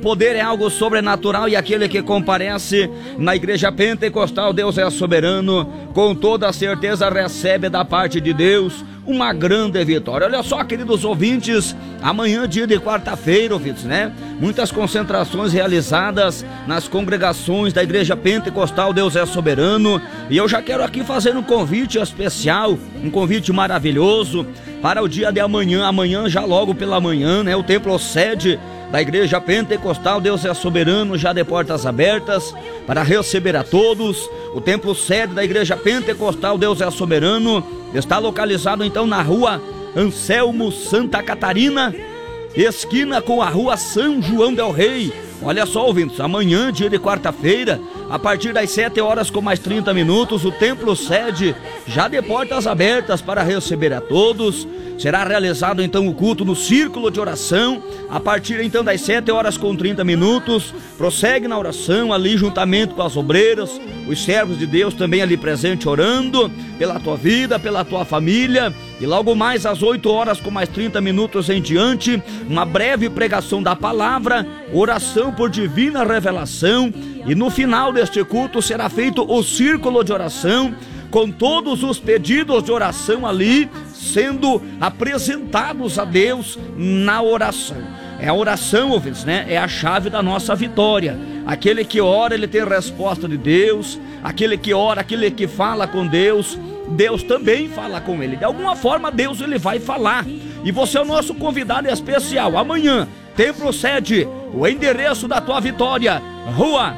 Poder é algo sobrenatural e aquele que comparece na igreja pentecostal, Deus é soberano, com toda certeza recebe da parte de Deus uma grande vitória. Olha só, queridos ouvintes, amanhã, dia de quarta-feira, ouvintes, né? Muitas concentrações realizadas nas congregações da igreja pentecostal, Deus é soberano. E eu já quero aqui fazer um convite especial, um convite maravilhoso para o dia de amanhã já logo pela manhã, né? O templo sede da igreja pentecostal, Deus é soberano, já de portas abertas para receber a todos. O templo sede da igreja pentecostal, Deus é soberano, está localizado então na rua Anselmo Santa Catarina, esquina com a rua São João del Rei. Olha só, ouvintes, amanhã, dia de quarta-feira, a partir das 7 horas com mais 30 minutos, o templo sede já de portas abertas para receber a todos. Será realizado então o culto no círculo de oração, a partir então das 7 horas com 30 minutos, prossegue na oração ali juntamente com as obreiras, os servos de Deus também ali presente orando pela tua vida, pela tua família, e logo mais às 8 horas com mais 30 minutos em diante, uma breve pregação da palavra, oração por divina revelação, e no final deste culto será feito o círculo de oração, com todos os pedidos de oração ali sendo apresentados a Deus na oração. É a oração, ouvintes, né? É a chave da nossa vitória. Aquele que ora, ele tem resposta de Deus. Aquele que ora, aquele que fala com Deus, Deus também fala com ele. De alguma forma, Deus ele vai falar. E você é o nosso convidado especial. Amanhã, templo sede, o endereço da tua vitória, rua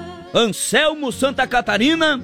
Anselmo Santa Catarina,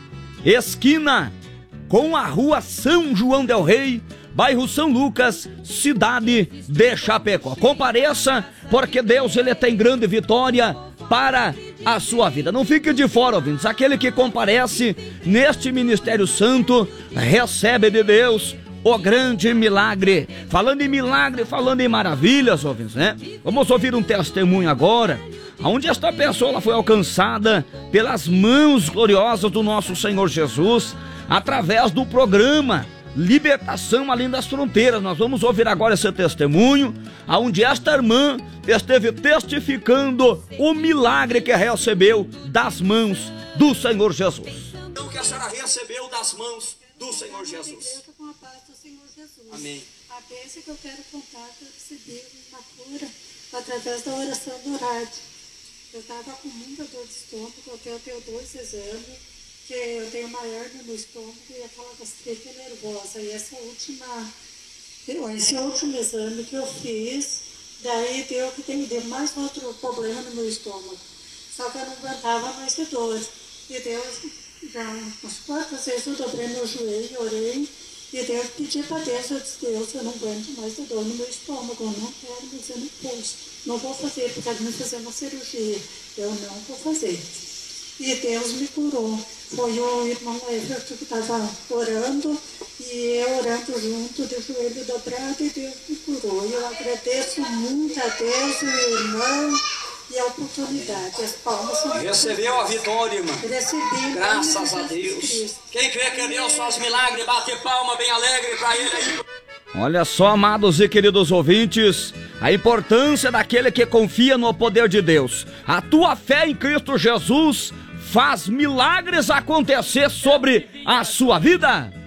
esquina com a rua São João del Rei, bairro São Lucas, cidade de Chapecó. Compareça, porque Deus ele tem grande vitória para a sua vida. Não fique de fora, ouvintes. Aquele que comparece neste ministério santo recebe de Deus o grande milagre. Falando em milagre, falando em maravilhas, ouvintes, né? Vamos ouvir um testemunho agora, onde esta pessoa ela foi alcançada pelas mãos gloriosas do nosso Senhor Jesus, através do programa Libertação Além das Fronteiras. Nós vamos ouvir agora esse testemunho, onde esta irmã esteve testificando o milagre que recebeu das mãos do Senhor Jesus. Então, que a senhora recebeu das mãos do Senhor Jesus. Com a paz do Senhor Jesus. Amém. A bênção que eu quero contar que eu recebi uma cura através da oração do rádio. Eu estava com muita dor de estômago, até eu tenho 2 exames, que eu tenho uma hernia no estômago e aquela gastrite nervosa. E esse último exame que eu fiz, daí deu mais outro problema no meu estômago. Só que eu não aguentava mais de dor. E Deus, já umas 4 vezes eu dobrei meu joelho, orei, e Deus pedi para Deus, eu disse, Deus, eu não aguento mais de dor no meu estômago, eu não quero mais, eu não posso. Não vou fazer, porque me fazer uma cirurgia. Eu não vou fazer. E Deus me curou. Foi o irmão Everton que estava orando, e eu orando junto, de joelho dobrado, e Deus me curou. E eu agradeço muito a Deus, o irmão, e a oportunidade. As palmas são... Recebeu a vitória, irmã. Recebi. Graças a Deus. Quem crê que Deus faz milagre, bate palma bem alegre para ele aí. Olha só, amados e queridos ouvintes, a importância daquele que confia no poder de Deus. A tua fé em Cristo Jesus faz milagres acontecer sobre a sua vida.